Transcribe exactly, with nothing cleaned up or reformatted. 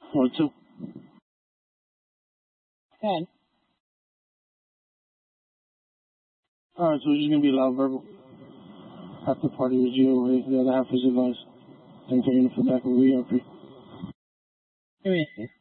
Or two. Ten. Alright, so it's just gonna be loud verbal. Half the party was G O A, the other half was advice. Then came in for back with E R P. Let me see.